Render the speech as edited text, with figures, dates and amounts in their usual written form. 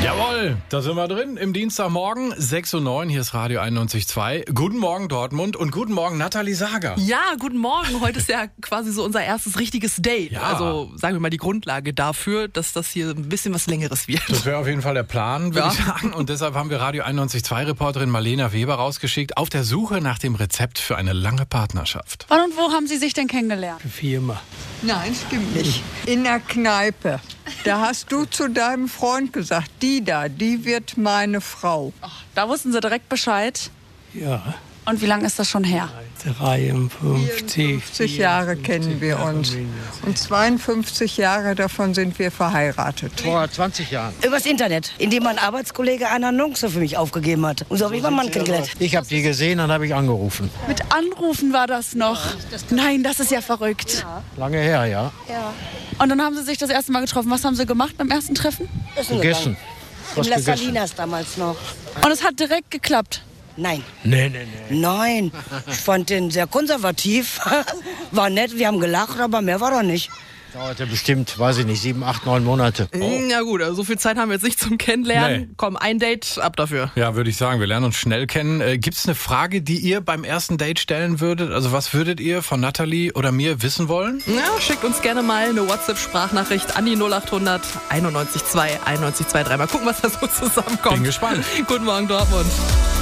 Jawohl, da sind wir drin im Dienstagmorgen, 6:09 Uhr, hier ist Radio 91.2. Guten Morgen Dortmund und guten Morgen Nathalie Sager. Ja, guten Morgen. Heute ist ja quasi so unser erstes richtiges Date. Ja. Also sagen wir mal die Grundlage dafür, dass das hier ein bisschen was Längeres wird. Das wäre auf jeden Fall der Plan, würde ich sagen. Und deshalb haben wir Radio 91.2-Reporterin Marlena Weber rausgeschickt, auf der Suche nach dem Rezept für eine lange Partnerschaft. Wann und wo haben Sie sich denn kennengelernt? Firma. Nein, stimmt nicht. In der Kneipe. Da hast du zu deinem Freund gesagt, die wird meine Frau. Da wussten Sie direkt Bescheid. Ja, Und wie lange ist das schon her? 53. 50 Jahre kennen wir uns. Und 52 Jahre davon sind wir verheiratet. Vor 20 Jahren. Übers Internet, indem mein Arbeitskollege eine Annonce für mich aufgegeben hat. Und so habe ich meinen Mann kennengelernt. Ich habe die gesehen, dann habe ich angerufen. Mit Anrufen war das noch. Nein, das ist ja verrückt. Lange her, ja. Und dann haben Sie sich das erste Mal getroffen. Was haben Sie gemacht beim ersten Treffen? Essen Gegessen. In Was Las gegessen? Salinas damals noch. Und es hat direkt geklappt. Nein. Nee. Nein. Ich fand den sehr konservativ. War nett, wir haben gelacht, aber mehr war er nicht. Dauerte bestimmt, weiß ich nicht, 7, 8, 9 Monate. Ja gut, also so viel Zeit haben wir jetzt nicht zum Kennenlernen. Nee. Komm, ein Date, ab dafür. Ja, würde ich sagen, wir lernen uns schnell kennen. Gibt es eine Frage, die ihr beim ersten Date stellen würdet? Also was würdet ihr von Nathalie oder mir wissen wollen? Ja, schickt uns gerne mal eine WhatsApp-Sprachnachricht an die 0800 91 2 91 23. Mal gucken, was da so zusammenkommt. Bin gespannt. Guten Morgen, Dortmund.